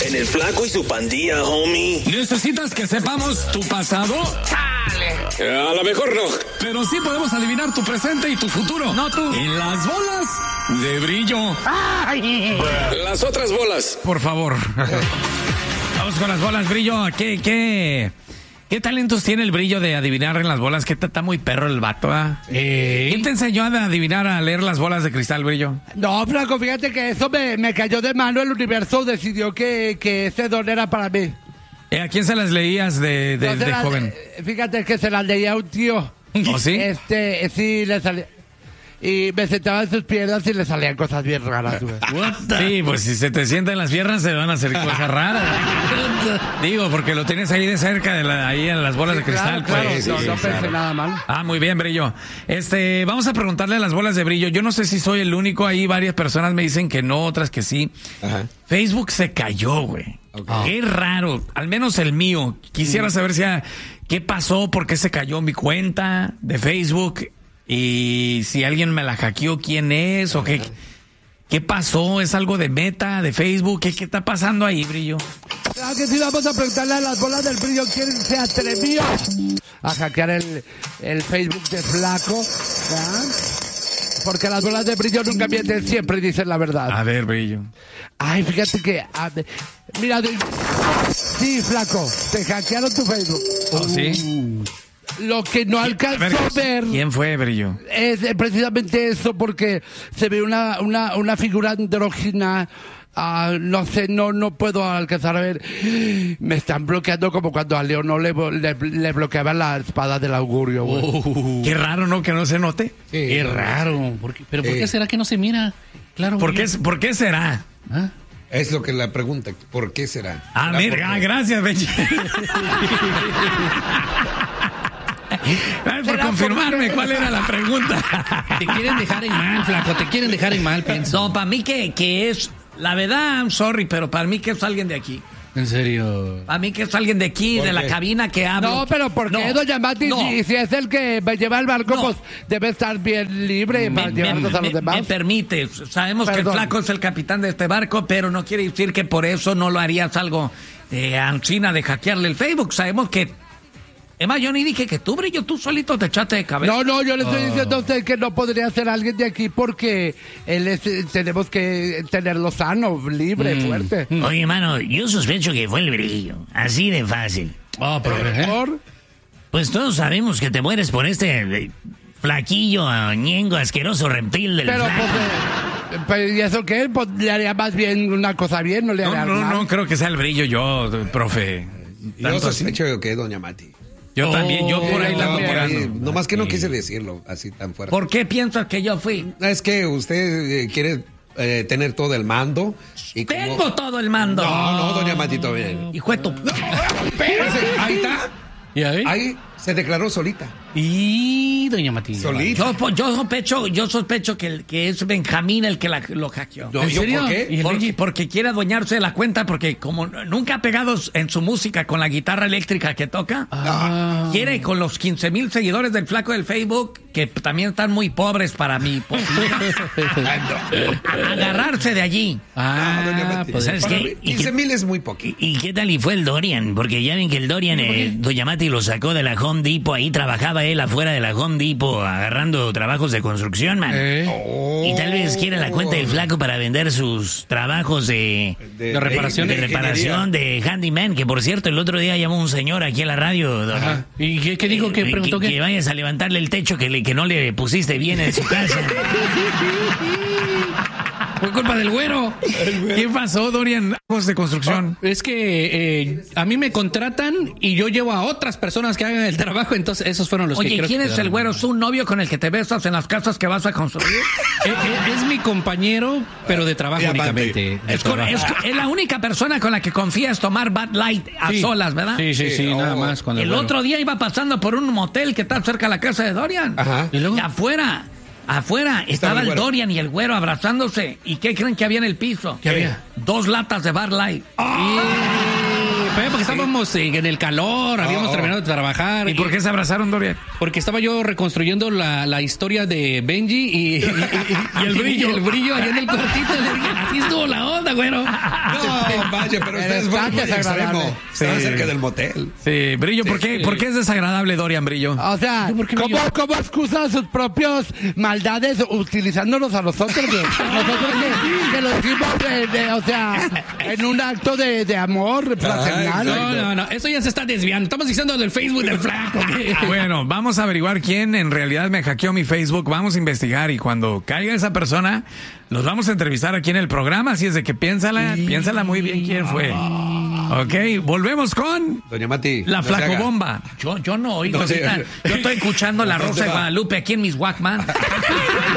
En el Flaco y su pandilla, homie. ¿Necesitas que sepamos tu pasado? ¡Chale! A lo mejor no. Pero sí podemos adivinar tu presente y tu futuro. No tú. En las bolas de brillo. ¡Ay! Las otras bolas. Por favor. Vamos con las bolas, brillo. ¿Qué talentos tiene el brillo de adivinar en las bolas? Que está muy perro el vato, ¿ah? ¿Quién te enseñó a adivinar, a leer las bolas de cristal, brillo? No, Flaco, fíjate que eso me cayó de mano. El universo decidió que ese don era para mí. ¿A quién se las leías de joven? Fíjate que se las leía a un tío. ¿Oh, sí? Sí, le salía. Y me sentaba en sus piernas y le salían cosas bien raras, güey. Sí, pues si se te sientan las piernas se van a hacer cosas raras. Digo, porque lo tienes ahí de cerca, ahí en las bolas de cristal. Claro, pues. no pensé nada mal. Ah, muy bien, brillo. Vamos a preguntarle a las bolas de brillo. Yo no sé si soy el único, ahí varias personas me dicen que no, otras que sí. Ajá. Facebook se cayó, güey. Okay. Qué raro, al menos el mío. Quisiera saber qué pasó, por qué se cayó mi cuenta de Facebook. Y si alguien me la hackeó, ¿quién es? ¿O qué pasó? ¿Es algo de Meta, de Facebook? ¿Qué está pasando ahí, brillo? Claro que sí, vamos a preguntarle a las bolas del brillo quién se atrevió a hackear el Facebook de Flaco, ¿verdad? Porque las bolas de brillo nunca mienten, siempre dicen la verdad. A ver, brillo. Ay, fíjate que... mira, sí, Flaco, te hackearon tu Facebook. ¿Oh, sí? Lo que no alcanzó a ver... ¿Quién fue, brillo? Es precisamente eso, porque se ve una figura andrógina. No sé, no puedo alcanzar a ver. Me están bloqueando como cuando a Leo no le bloqueaban la espada del augurio, güey. Qué raro, ¿no? Que no se note. Qué raro. ¿Por qué será que no se mira? Claro. ¿Por qué será? ¿Ah? Es lo que la pregunta. ¿Por qué será? Gracias, Benji. Por confirmarme cuál era la pregunta. Te quieren dejar en mal, Flaco, te quieren dejar en mal, pienso. No, para mí que es, la verdad, I'm sorry, pero para mí que es alguien de aquí. ¿En serio? Para mí que es alguien de aquí, de la cabina que habla. No, pero ¿por qué, doña Mati? No. Si es el que me lleva el barco, pues debe estar bien libre para llevarnos a los demás. Me permite, sabemos que el Flaco es el capitán de este barco, pero no quiere decir que por eso no lo harías algo de Ancina de hackearle el Facebook. Sabemos que... Emma, yo ni dije que tú, brillo, tú solito te echaste de cabeza. No, yo le estoy diciendo a usted que no podría ser alguien de aquí porque tenemos que tenerlo sano, libre, fuerte. Oye, mano, yo sospecho que fue el brillo, así de fácil. ¿Por? Pues todos sabemos que te mueres por este flaquillo, ñengo, asqueroso reptil del Pero Flaco. pues, ¿y eso qué? Pues le haría más bien una cosa bien, no le haría mal. No creo que sea el brillo yo, profe. Yo sospecho que es doña Mati. Yo también, yo por ahí la ando tirando. Nomás que no quise decirlo así tan fuerte. ¿Por qué piensas que yo fui? Es que usted quiere tener todo el mando. Y Tengo todo el mando. No, doña Mati, todavía. Hijo de tu... Espérese, ahí está. ¿Y ahí? Ahí se declaró solita. Y doña Matilde. Solita. Yo sospecho que es Benjamín el que lo hackeó. No, ¿En serio? ¿Por qué? Porque quiere adueñarse de la cuenta, porque como nunca ha pegado en su música con la guitarra eléctrica que toca, quiere con los 15,000 seguidores del Flaco del Facebook, que también están muy pobres para mí, agarrarse de allí. Pues ¿sabes qué? 15,000 es muy poquito. ¿Y qué tal y fue el Dorian? Porque ya ven que el Dorian, doña Mati lo sacó de la Home Depot, ahí trabajaba él afuera de la Home Depot agarrando trabajos de construcción, man. Y tal vez quiera la cuenta del Flaco para vender sus trabajos de reparación, de handyman, que por cierto el otro día llamó un señor aquí a la radio. ¿Y qué dijo? ¿Qué preguntó? Que vayas a levantarle el techo que no le pusiste bien en su casa. Fue culpa del güero. ¿Qué pasó, Dorian? De construcción. Es que a mí me contratan y yo llevo a otras personas que hagan el trabajo, entonces esos fueron los que creo. Oye, ¿quién es el güero? ¿Es un novio con el que te besas en las casas que vas a construir? Es mi compañero, pero de trabajo únicamente. Es la única persona con la que confías tomar Bud Light a solas, ¿verdad? Sí, nada más. El otro día iba pasando por un motel que está cerca de la casa de Dorian. ¿Y luego? Afuera estaba el Dorian y el güero abrazándose. ¿Y qué creen que había en el piso? ¿Qué había? 2 latas de Bud Light. escapé porque estábamos en el calor, habíamos terminado de trabajar. ¿Y por qué se abrazaron, Dorian? Porque estaba yo reconstruyendo la historia de Benji y el brillo. Y el brillo allá en el cuartito. Le dije, así estuvo la onda, güero. No, vaya, pero ustedes fueron muy extremo. Estaban cerca del motel. Sí, Brillo, ¿por qué es desagradable, Dorian Brillo? O sea, ¿cómo excusan sus propios maldades utilizándonos a nosotros? Nosotros que lo hicimos, o sea, en un acto de amor fraternal. No, eso ya se está desviando. Estamos diciendo del Facebook del flaco. Bueno, vamos a averiguar quién en realidad me hackeó mi Facebook. Vamos a investigar y cuando caiga esa persona, los vamos a entrevistar aquí en el programa. Así es de que piénsala muy bien quién fue. Ok, volvemos con Doña Mati. La flacobomba. Yo no oigo. No, sí. Yo estoy escuchando La Rosa de Guadalupe aquí en mis Walkman.